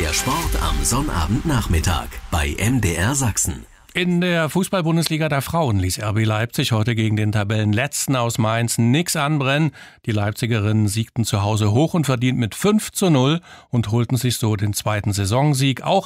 Der Sport am Sonnabendnachmittag bei MDR Sachsen. In der Fußball-Bundesliga der Frauen ließ RB Leipzig heute gegen den Tabellenletzten aus Mainz nix anbrennen. Die Leipzigerinnen siegten zu Hause hoch und verdient mit 5:0 und holten sich so den zweiten Saisonsieg. Auch